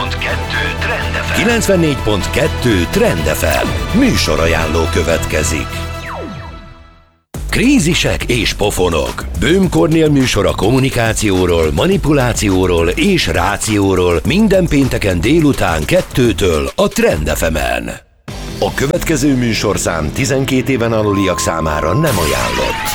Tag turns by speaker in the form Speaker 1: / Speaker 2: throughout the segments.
Speaker 1: Trend FM. 94.2 Trend FM. Műsorajánló következik. Krízisek és pofonok. Böhm Kornél műsora kommunikációról, manipulációról és rációról minden pénteken délután 2-től a Trend FM-en. A következő műsorszám 12 éven aluliak számára nem ajánlott.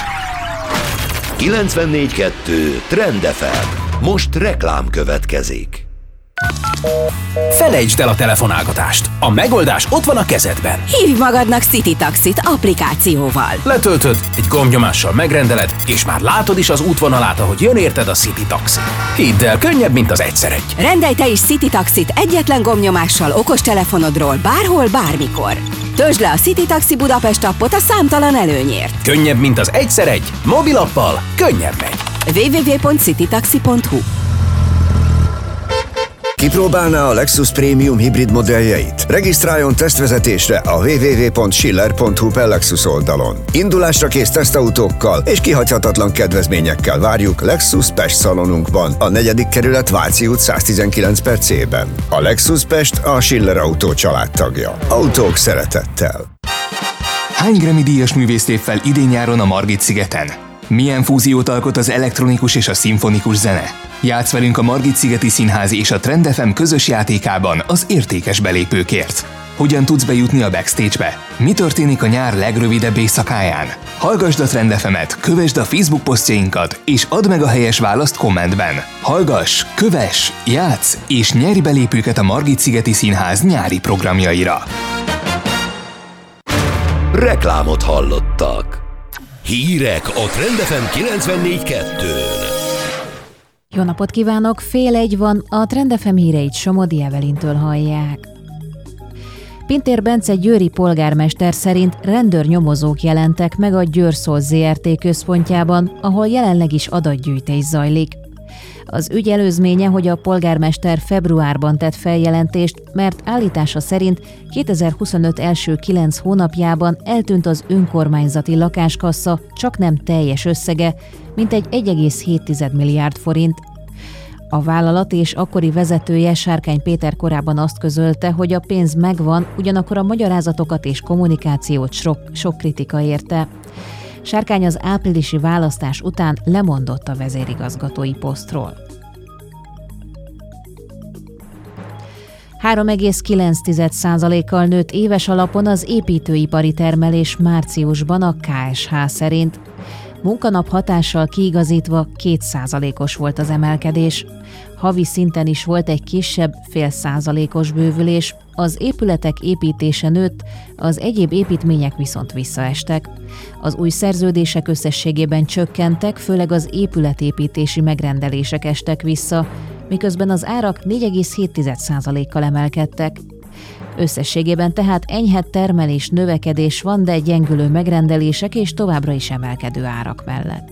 Speaker 1: 94.2 Trend FM. Most reklám következik.
Speaker 2: Felejtsd el a telefonálgatást. A megoldás ott van a kezedben.
Speaker 3: Hívj magadnak City Taxit applikációval.
Speaker 2: Letöltöd, egy gombnyomással megrendeled, és már látod is az útvonalát, ahogy jön érted a City Taxi. Hidd el, könnyebb, mint az egyszer-egy.
Speaker 3: Rendelj te is City Taxit egyetlen gombnyomással okostelefonodról bárhol, bármikor. Töltsd le a City Taxi Budapest appot a számtalan előnyért.
Speaker 2: Könnyebb, mint az egyszer-egy. Mobilappal könnyebb megy.
Speaker 3: www.citytaxi.hu.
Speaker 4: Kipróbálná a Lexus Premium hibrid modelljeit? Regisztráljon tesztvezetésre a www.schiller.hu/Lexus oldalon. Indulásra kész tesztautókkal és kihagyhatatlan kedvezményekkel várjuk Lexus Pest szalonunkban, a 4. kerület Váci út 119/C-ben. A Lexus Pest a Schiller Autó családtagja. Autók szeretettel.
Speaker 5: Hány Grammy díjas művésznévvel idén-nyáron a Margit-szigeten? Milyen fúziót alkot az elektronikus és a szimfonikus zene? Játsz velünk a Margit-szigeti Színház és a Trend FM közös játékában az értékes belépőkért. Hogyan tudsz bejutni a backstage-be? Mi történik a nyár legrövidebb éjszakáján? Hallgasd a Trend FM-et, kövesd a Facebook posztjainkat, és add meg a helyes választ kommentben. Hallgass, kövess, játsz, és nyerj belépőket a Margit-szigeti Színház nyári programjaira.
Speaker 1: Reklámot hallottak. Hírek a Trend FM 94.2-n.
Speaker 6: Jó napot kívánok! 12:30 van, a Trend FM híreit Somodi Evelintől hallják. Pintér Bence győri polgármester szerint rendőrnyomozók jelentek meg a Győrszol ZRT központjában, ahol jelenleg is adatgyűjtés zajlik. Az ügy előzménye, hogy a polgármester februárban tett feljelentést, mert állítása szerint 2025 első 9 hónapjában eltűnt az önkormányzati lakáskassa csaknem teljes összege, mintegy 1,7 milliárd forint. A vállalat és akkori vezetője, Sárkány Péter korábban azt közölte, hogy a pénz megvan, ugyanakkor a magyarázatokat és kommunikációt sok kritika érte. Sárkány az áprilisi választás után lemondott a vezérigazgatói posztról. 3,9%-kal nőtt éves alapon az építőipari termelés márciusban a KSH szerint. Munkanap hatással kiigazítva 2%-os volt az emelkedés. Havi szinten is volt egy kisebb, 0,5%-os bővülés, az épületek építése nőtt, az egyéb építmények viszont visszaestek. Az új szerződések összességében csökkentek, főleg az épületépítési megrendelések estek vissza, miközben az árak 4,7%-kal emelkedtek. Összességében tehát enyhe termelés növekedés van, de gyengülő megrendelések és továbbra is emelkedő árak mellett.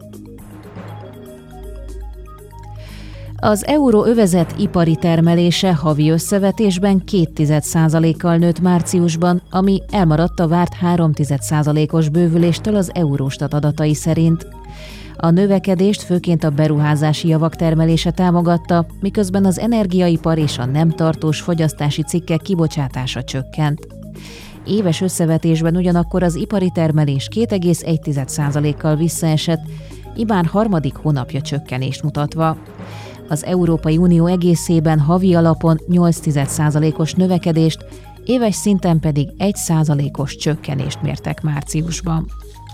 Speaker 6: Az euróövezet ipari termelése havi összevetésben 0,2%-kal nőtt márciusban, ami elmaradt a várt 0,3%-os bővüléstől az Eurostat adatai szerint. A növekedést főként a beruházási javak termelése támogatta, miközben az energiaipar és a nem tartós fogyasztási cikkek kibocsátása csökkent. Éves összevetésben ugyanakkor az ipari termelés 2,1%-kal visszaesett, imán harmadik hónapja csökkenést mutatva. Az Európai Unió egészében havi alapon 0,8%-os növekedést, éves szinten pedig 1%-os csökkenést mértek márciusban.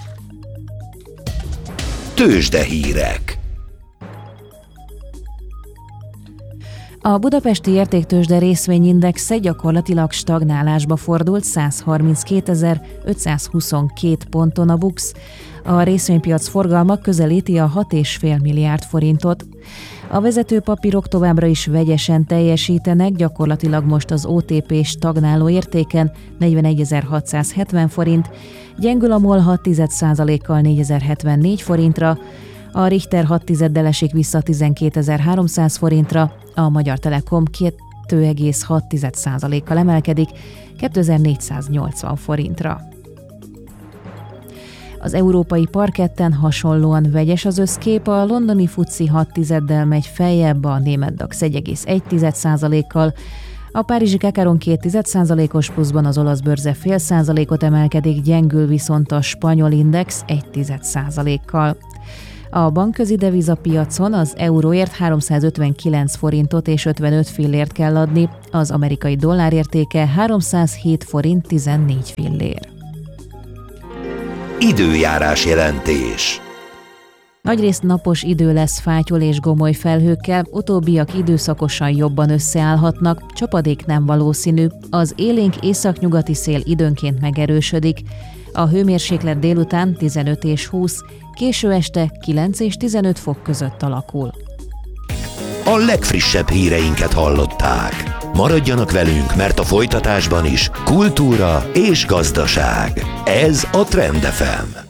Speaker 1: Tőzsdehírek.
Speaker 6: A budapesti értéktőzsde részvényindexe gyakorlatilag stagnálásba fordult 132.522 ponton a BUX. A részvénypiac forgalma közelíti a 6,5 milliárd forintot. A vezető papírok továbbra is vegyesen teljesítenek, gyakorlatilag most az OTP stagnáló értéken 41.670 forint, gyengül a MOL 6,1%-kal 4.074 forintra, a Richter 6,1-del esik vissza 12.300 forintra, a Magyar Telekom 2,6%-kal emelkedik 2.480 forintra. Az európai parketten hasonlóan vegyes az összkép, a londoni FTSE 6,1-del megy feljebb, a német DAX 1,1%-kal, a párizsi Kakaron 2,1%-os pluszban, az olasz bőrze 0,5%-ot emelkedik, gyengül viszont a spanyol index 1,1%-kal. A bankközi devizapiacon az euróért 359 forintot és 55 fillért kell adni, az amerikai dollár értéke 307 forint 14 fillér.
Speaker 1: Időjárás jelentés.
Speaker 6: Nagyrészt napos idő lesz fátyol és gomoly felhőkkel, utóbbiak időszakosan jobban összeállhatnak, csapadék nem valószínű, az élénk északnyugati szél időnként megerősödik, a hőmérséklet délután 15 és 20, késő este 9 és 15 fok között alakul.
Speaker 1: A legfrissebb híreinket hallották. Maradjanak velünk, mert a folytatásban is kultúra és gazdaság. Ez a Trend FM.